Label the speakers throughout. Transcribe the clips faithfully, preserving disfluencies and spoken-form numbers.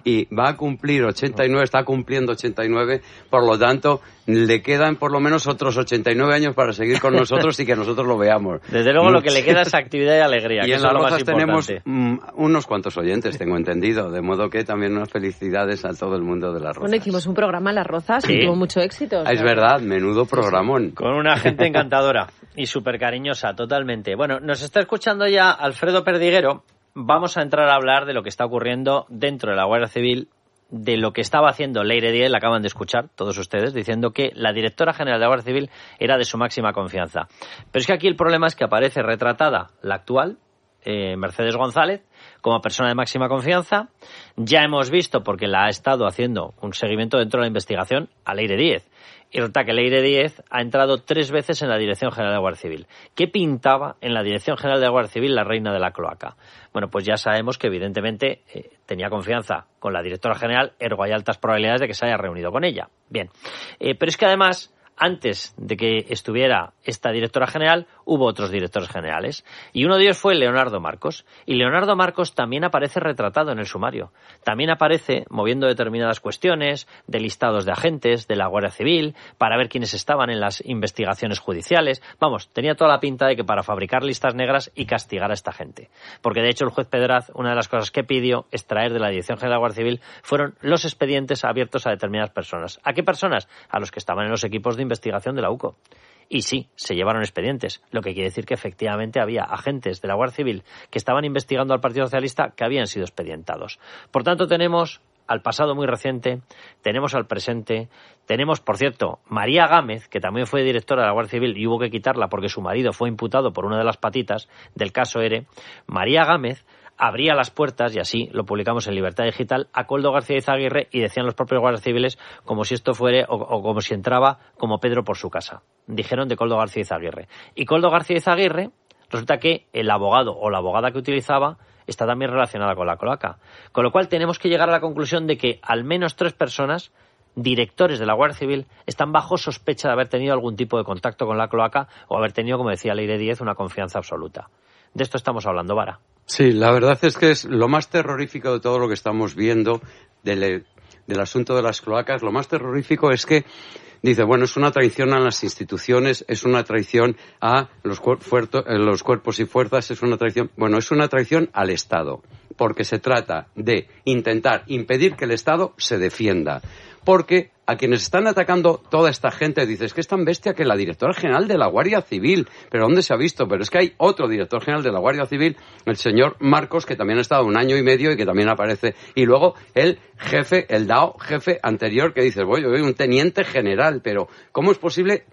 Speaker 1: y va a cumplir ochenta y nueve, está cumpliendo ochenta y nueve, por lo tanto, le quedan por lo menos otros ochenta y nueve años para seguir con nosotros y que nosotros lo veamos.
Speaker 2: Desde luego lo que le queda es actividad y alegría.
Speaker 1: Y
Speaker 2: que
Speaker 1: en
Speaker 2: eso
Speaker 1: Las
Speaker 2: es lo más
Speaker 1: Rozas tenemos
Speaker 2: importante.
Speaker 1: mm, unos cuantos oyentes, tengo entendido, de modo que también unas felicidades a todo el mundo de Las Rozas.
Speaker 3: Bueno, hicimos un programa en Las Rozas
Speaker 2: Sí.
Speaker 3: y tuvo mucho éxito. O sea.
Speaker 1: Es verdad, menudo programón.
Speaker 2: Con una gente encantadora y súper cariñosa, totalmente. Bueno, nos está escuchando ya Alfredo Perdiguero. Vamos a entrar a hablar de lo que está ocurriendo dentro de la Guardia Civil, de lo que estaba haciendo Leire Díez, la acaban de escuchar todos ustedes, diciendo que la directora general de la Guardia Civil era de su máxima confianza. Pero es que aquí el problema es que aparece retratada la actual, eh, Mercedes González, como persona de máxima confianza. Ya hemos visto, porque la ha estado haciendo un seguimiento dentro de la investigación, a Leire Díez. Y resulta que Leire Díez ha entrado tres veces en la Dirección General de la Guardia Civil. ¿Qué pintaba en la Dirección General de la Guardia Civil la reina de la cloaca? Bueno, pues ya sabemos que evidentemente eh, tenía confianza con la directora general, ergo hay altas probabilidades de que se haya reunido con ella. Bien, eh, pero es que además, antes de que estuviera esta directora general, hubo otros directores generales. Y uno de ellos fue Leonardo Marcos. Y Leonardo Marcos también aparece retratado en el sumario. También aparece moviendo determinadas cuestiones de listados de agentes de la Guardia Civil para ver quiénes estaban en las investigaciones judiciales. Vamos, tenía toda la pinta de que para fabricar listas negras y castigar a esta gente. Porque de hecho el juez Pedraz, una de las cosas que pidió extraer de la Dirección General de la Guardia Civil fueron los expedientes abiertos a determinadas personas. ¿A qué personas? A los que estaban en los equipos de investigación de la U C O. Y sí, se llevaron expedientes, lo que quiere decir que efectivamente había agentes de la Guardia Civil que estaban investigando al Partido Socialista que habían sido expedientados. Por tanto, tenemos al pasado muy reciente, tenemos al presente, tenemos, por cierto, María Gámez, que también fue directora de la Guardia Civil y hubo que quitarla porque su marido fue imputado por una de las patitas del caso ERE. María Gámez abría las puertas, y así lo publicamos en Libertad Digital, a Koldo García Izaguirre, y decían los propios guardias civiles como si esto fuera, o, o como si entraba como Pedro por su casa. Dijeron de Koldo García Izaguirre. Y Koldo García Izaguirre, resulta que el abogado o la abogada que utilizaba está también relacionada con la cloaca. Con lo cual tenemos que llegar a la conclusión de que al menos tres personas, directores de la Guardia Civil, están bajo sospecha de haber tenido algún tipo de contacto con la cloaca o haber tenido, como decía Leire Díez, una confianza absoluta. De esto estamos hablando, Vara.
Speaker 1: Sí, la verdad es que es lo más terrorífico de todo lo que estamos viendo del, del asunto de las cloacas. Lo más terrorífico es que dice, bueno, es una traición a las instituciones, es una traición a los, cuer- fuerto, eh, los cuerpos y fuerzas, es una traición... Bueno, es una traición al Estado, porque se trata de intentar impedir que el Estado se defienda. Porque a quienes están atacando toda esta gente, dices que es tan bestia que la directora general de la Guardia Civil. ¿Pero dónde se ha visto? Pero es que hay otro director general de la Guardia Civil, el señor Marcos, que también ha estado un año y medio y que también aparece. Y luego el jefe, el D A O jefe anterior, que dices, voy, voy, un teniente general. Pero ¿cómo es posible?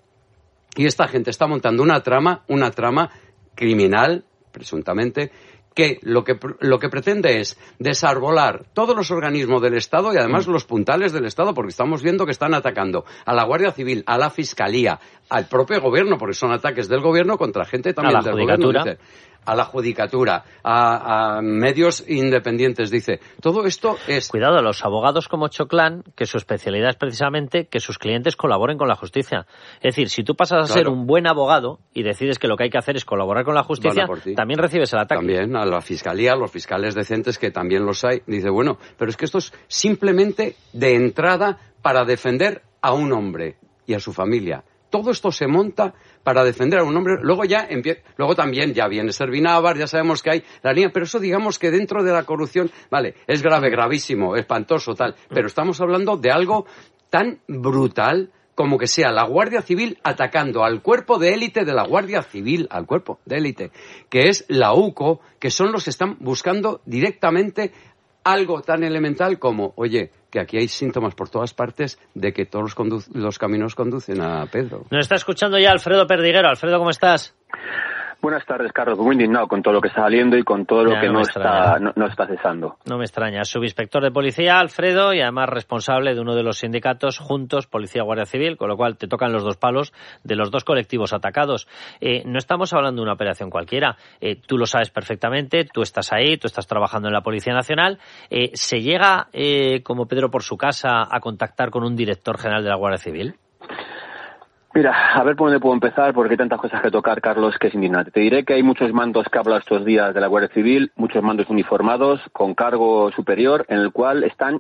Speaker 1: Y esta gente está montando una trama, una trama criminal, presuntamente, que lo que lo que pretende es desarbolar todos los organismos del Estado y además mm. los puntales del Estado, porque estamos viendo que están atacando a la Guardia Civil, a la Fiscalía, al propio gobierno, porque son ataques del gobierno contra gente también
Speaker 2: a la
Speaker 1: del
Speaker 2: judicatura.
Speaker 1: gobierno. Dice, a la judicatura, a, a medios independientes, dice. Todo esto es...
Speaker 2: Cuidado, a los abogados como Choclán, que su especialidad es precisamente que sus clientes colaboren con la justicia. Es decir, si tú pasas a claro. ser un buen abogado y decides que lo que hay que hacer es colaborar con la justicia, también recibes el ataque.
Speaker 1: También a la Fiscalía, a los fiscales decentes, que también los hay. Dice, bueno, pero es que esto es simplemente de entrada para defender a un hombre y a su familia. Todo esto se monta para defender a un hombre. Luego ya empie- luego también ya viene Servinávar, ya sabemos que hay la línea, pero eso digamos que dentro de la corrupción, vale, es grave, gravísimo, espantoso, tal, pero estamos hablando de algo tan brutal como que sea la Guardia Civil atacando al cuerpo de élite de la Guardia Civil, al cuerpo de élite, que es la U C O, que son los que están buscando directamente algo tan elemental como, oye, que aquí hay síntomas por todas partes de que todos los, condu- los caminos conducen a Pedro.
Speaker 2: Nos está escuchando ya Alfredo Perdiguero. Alfredo, ¿cómo estás?
Speaker 4: Buenas tardes, Carlos. Muy indignado con todo lo que está saliendo y con todo lo
Speaker 2: ya,
Speaker 4: que
Speaker 2: no,
Speaker 4: no
Speaker 2: está,
Speaker 4: no, no está cesando.
Speaker 2: No me extraña. Subinspector de policía, Alfredo, y además responsable de uno de los sindicatos Juntos, Policía Guardia Civil, con lo cual te tocan los dos palos de los dos colectivos atacados. Eh, no estamos hablando de una operación cualquiera. Eh, tú lo sabes perfectamente, tú estás ahí, tú estás trabajando en la Policía Nacional. Eh, ¿Se llega, eh, como Pedro por su casa, a contactar con un director general de la Guardia Civil?
Speaker 4: Mira, a ver por dónde puedo empezar, porque hay tantas cosas que tocar, Carlos, que es indignante. Te diré que hay muchos mandos que hablan estos días de la Guardia Civil, muchos mandos uniformados, con cargo superior, en el cual están